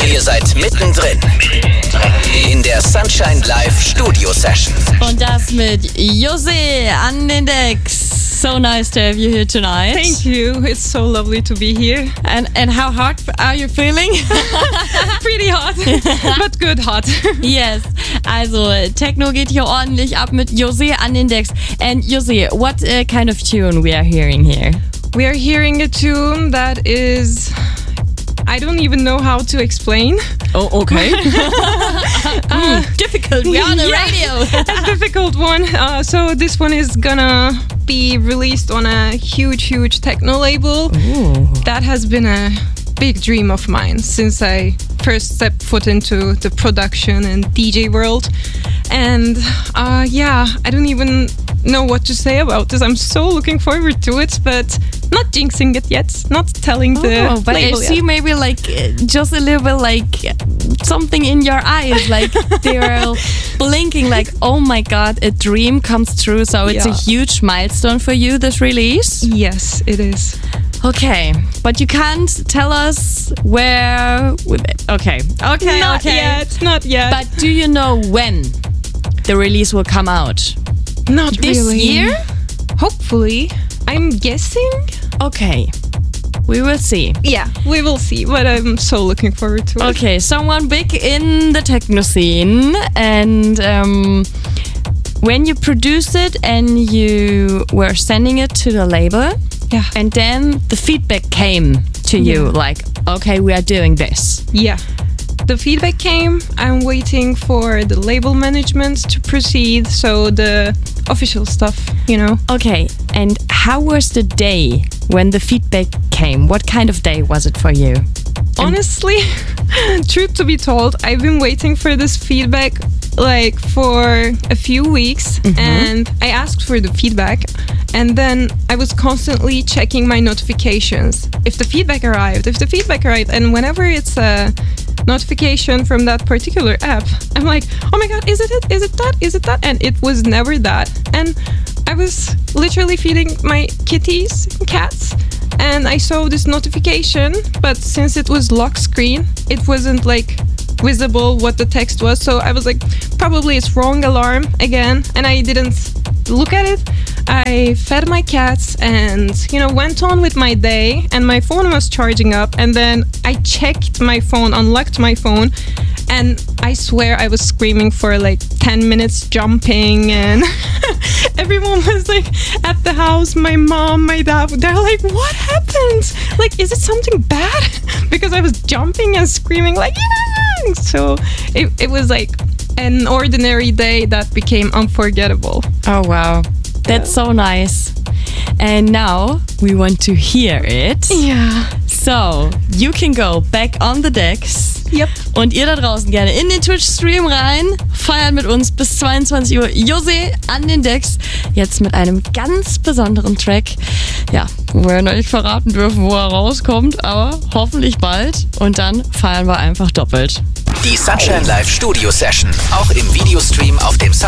Ihr seid mittendrin in der Sunshine Live Studio Session. Und das mit José an den Decks. So nice to have you here tonight. Thank you. It's so lovely to be here. And how hot are you feeling? Pretty hot, but good hot. Yes. Also Techno geht hier ordentlich ab mit José an den Decks. And José, what kind of tune we are hearing here? We are hearing a tune that is... I don't even know how to explain. Oh, okay. Difficult. We're on the radio. A difficult one. So this one is gonna be released on a huge techno label. Ooh. That has been a big dream of mine since I first stepped foot into the production and DJ world. And I don't even know what to say about this. I'm so looking forward to it, but not jinxing it yet, not telling the but label I see yet. maybe like just a little bit like something in your eyes, like they're blinking like, oh my god, a dream comes true. So it's a huge milestone for you, this release. Yes, it is. Okay, but you can't tell us where. Okay. Not yet. But do you know when the release will come out? Not This really. year? Hopefully. I'm guessing. Okay, we will see. Yeah, we will see, but I'm so looking forward to it. Okay, someone big in the techno scene, and when you produced it and you were sending it to the label, Yeah. and then the feedback came to you, like, okay, we are doing this. Yeah. The feedback came. I'm waiting for the label management to proceed, so the official stuff, you know. Okay, and how was the day when the feedback came? What kind of day was it for you? Honestly, truth to be told, I've been waiting for this feedback like for a few weeks, and I asked for the feedback, and then I was constantly checking my notifications if the feedback arrived, and whenever it's a notification from that particular app, I'm like, oh my god, is it that? And it was never that. And I was literally feeding my cats, and I saw this notification, but since it was lock screen, it wasn't like visible what the text was, so I was like, probably it's wrong alarm again, and I didn't look at it. I fed my cats and went on with my day, and my phone was charging up, and then I checked my phone, unlocked my phone, and I swear I was screaming for like 10 minutes, jumping, and everyone was like at the house, my mom, my dad, they're like, what happened? Like, is it something bad? Because I was jumping and screaming like, yeah! So it was like an ordinary day that became unforgettable. Oh wow, that's so nice. And now we want to hear it. Yeah. So, you can go back on the decks. Yep. Und ihr da draußen gerne in den Twitch-Stream rein. Feiern mit uns bis 22 Uhr. José an den Decks. Jetzt mit einem ganz besonderen Track. Ja, wo wir noch nicht verraten dürfen, wo er rauskommt. Aber hoffentlich bald. Und dann feiern wir einfach doppelt. Die Sunshine Live Studio Session. Auch im Videostream auf dem